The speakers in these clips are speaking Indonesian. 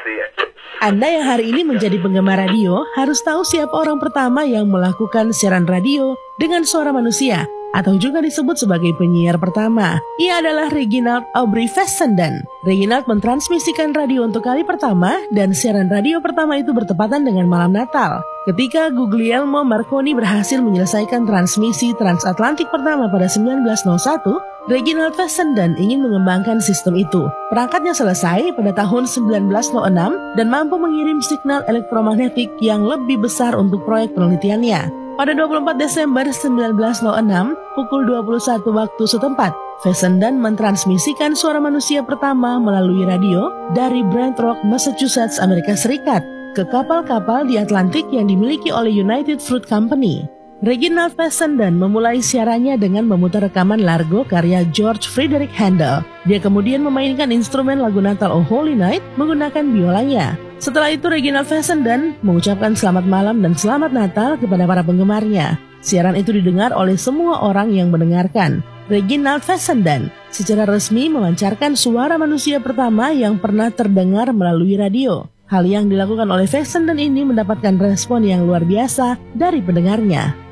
Anda yang hari ini menjadi penggemar radio harus tahu siapa orang pertama yang melakukan siaran radio dengan suara manusia, atau juga disebut sebagai penyiar pertama. Ia adalah Reginald Aubrey Fessenden. Reginald mentransmisikan radio untuk kali pertama, dan siaran radio pertama itu bertepatan dengan malam Natal. Ketika Guglielmo Marconi berhasil menyelesaikan transmisi transatlantik pertama pada 1901, Reginald Fessenden ingin mengembangkan sistem itu. Perangkatnya selesai pada tahun 1906 dan mampu mengirim signal elektromagnetik yang lebih besar untuk proyek penelitiannya. Pada 24 Desember 1906, pukul 21 waktu setempat, Fessenden mentransmisikan suara manusia pertama melalui radio dari Brant Rock, Massachusetts, Amerika Serikat, ke kapal-kapal di Atlantik yang dimiliki oleh United Fruit Company. Reginald Fessenden memulai siarannya dengan memutar rekaman Largo karya George Frederick Handel. Dia kemudian memainkan instrumen lagu Natal Oh Holy Night menggunakan biolanya. Setelah itu Reginald Fessenden mengucapkan selamat malam dan selamat Natal kepada para penggemarnya. Siaran itu didengar oleh semua orang yang mendengarkan. Reginald Fessenden secara resmi memancarkan suara manusia pertama yang pernah terdengar melalui radio. Hal yang dilakukan oleh Fessenden ini mendapatkan respon yang luar biasa dari pendengarnya.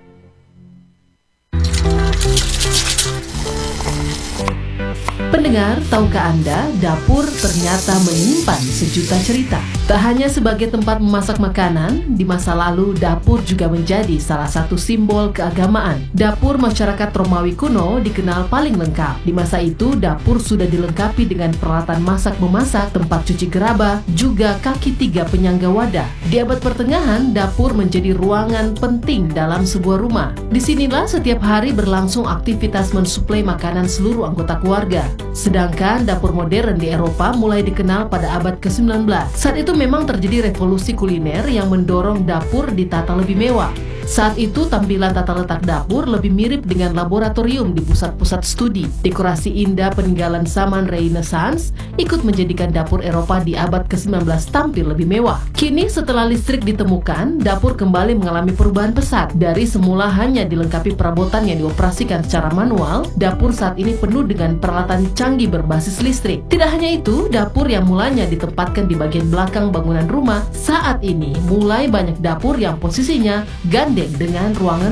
Pendengar, tahukah Anda, dapur ternyata menyimpan sejuta cerita. Tak hanya sebagai tempat memasak makanan, di masa lalu dapur juga menjadi salah satu simbol keagamaan. Dapur masyarakat Romawi kuno dikenal paling lengkap. Di masa itu, dapur sudah dilengkapi dengan peralatan masak-memasak, tempat cuci gerabah, juga kaki 3 penyangga wadah. Di abad pertengahan, dapur menjadi ruangan penting dalam sebuah rumah. Disinilah setiap hari berlangsung aktivitas mensuplai makanan seluruh anggota keluarga. Sedangkan dapur modern di Eropa mulai dikenal pada abad ke-19. Saat itu memang terjadi revolusi kuliner yang mendorong dapur ditata lebih mewah. Saat itu tampilan tata letak dapur lebih mirip dengan laboratorium di pusat-pusat studi. Dekorasi indah peninggalan zaman Renaissance ikut menjadikan dapur Eropa di abad ke-19 tampil lebih mewah. Kini setelah listrik ditemukan, dapur kembali mengalami perubahan pesat. Dari semula hanya dilengkapi perabotan yang dioperasikan secara manual, dapur saat ini penuh dengan peralatan canggih berbasis listrik. Tidak hanya itu, dapur yang mulanya ditempatkan di bagian belakang bangunan rumah, saat ini mulai banyak dapur yang posisinya gandeng dengan ruangan